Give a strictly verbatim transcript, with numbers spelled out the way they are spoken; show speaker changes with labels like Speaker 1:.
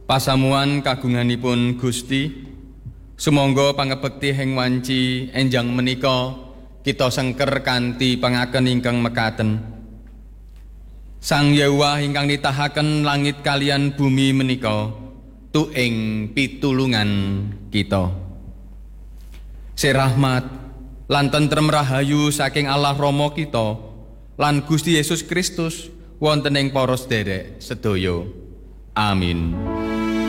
Speaker 1: Pasamuan kagunganipun Gusti, sumangga pangebekti hing wanci enjang menika kita sengker kanthi pangaken ingkang mekaten. Sang Yahwa ingkang nitahaken langit kalian bumi menika tuing pitulungan kita. Serahmat lan tentrem rahayu saking Allah Rama kita lan Gusti Yesus Kristus wonten ing para sedherek sedaya. Amin.